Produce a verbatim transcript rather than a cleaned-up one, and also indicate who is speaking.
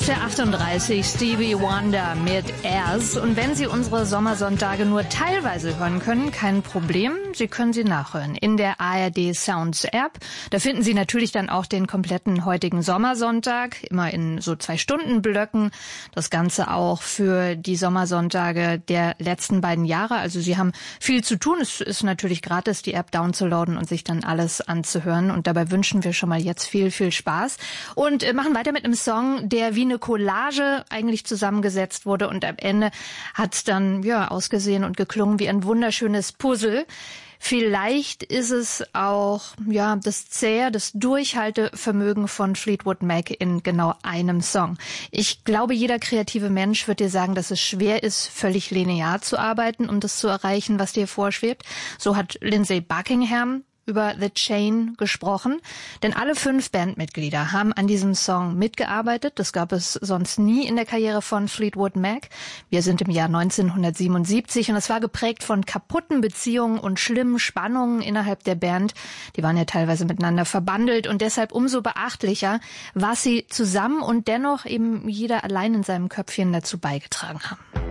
Speaker 1: Platz der achtunddreißig, Stevie Wonder mit Airs. Und wenn Sie unsere Sommersonntage nur teilweise hören können, kein Problem. Sie können sie nachhören in der A R D Sounds App. Da finden Sie natürlich dann auch den kompletten heutigen Sommersonntag, immer in so zwei Stunden Blöcken. Das Ganze auch für die Sommersonntage der letzten beiden Jahre. Also Sie haben viel zu tun. Es ist natürlich gratis, die App downzuladen und sich dann alles anzuhören. Und dabei wünschen wir schon mal jetzt viel, viel Spaß. Und äh, machen weiter mit einem Song, der wie eine Collage eigentlich zusammengesetzt wurde und am Ende hat's dann ja ausgesehen und geklungen wie ein wunderschönes Puzzle. Vielleicht ist es auch ja das zähe, das Durchhaltevermögen von Fleetwood Mac in genau einem Song. Ich glaube, jeder kreative Mensch wird dir sagen, dass es schwer ist, völlig linear zu arbeiten, um das zu erreichen, was dir vorschwebt. So hat Lindsey Buckingham über The Chain gesprochen, denn alle fünf Bandmitglieder haben an diesem Song mitgearbeitet. Das gab es sonst nie in der Karriere von Fleetwood Mac. Wir sind im Jahr neunzehnhundertsiebenundsiebzig und es war geprägt von kaputten Beziehungen und schlimmen Spannungen innerhalb der Band. Die waren ja teilweise miteinander verbandelt und deshalb umso beachtlicher, was sie zusammen und dennoch eben jeder allein in seinem Köpfchen dazu beigetragen haben.